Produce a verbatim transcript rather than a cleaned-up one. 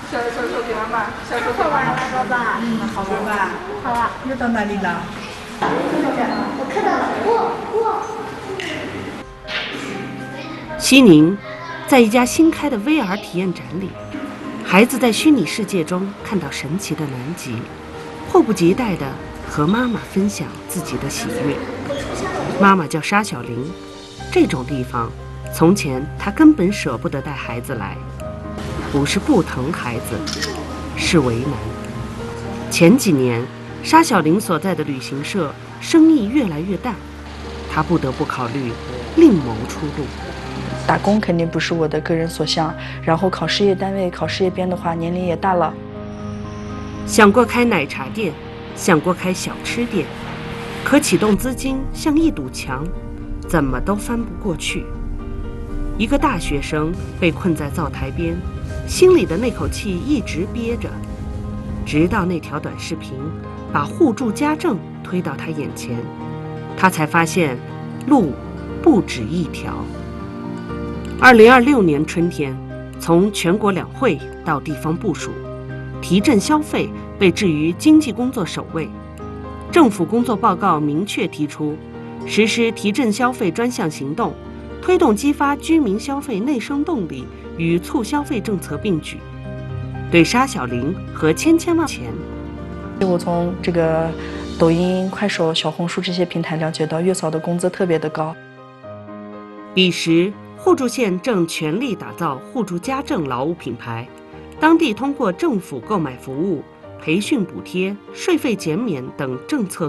小手手给妈妈，小手手完了，爸爸。 嗯，好玩吧？ 好啊。 又到哪里了？ 我看到了，哇哇！ 西宁，在一家新开的 V R 体验展里，孩子在虚拟世界中看到神奇的南极，迫不及待地和妈妈分享自己的喜悦。妈妈叫沙小玲，这种地方，从前她根本舍不得带孩子来，不是不疼孩子，是为难。前几年，沙小玲所在的旅行社生意越来越淡，她不得不考虑另谋出路。 打工肯定不是我的个人所向，然后考事业单位、考事业编的话，年龄也大了。 想过开奶茶店，想过开小吃店，可启动资金像一堵墙，怎么都翻不过去。一个大学生被困在灶台边，心里的那口气一直憋着，直到那条短视频把互助家政推到他眼前，他才发现路不止一条。二零二六年春天，从全国两会到地方部署，提振消费被置于经济工作首位。政府工作报告明确提出，实施提振消费专项行动，推动激发居民消费内生动力与促消费政策并举。对沙小玲和千千万钱， 我从这个抖音、快手、小红书这些平台了解到，月嫂的工资特别的高。 彼时互助县正全力打造互助家政劳务品牌，当地通过政府购买服务、培训补贴、税费减免等政策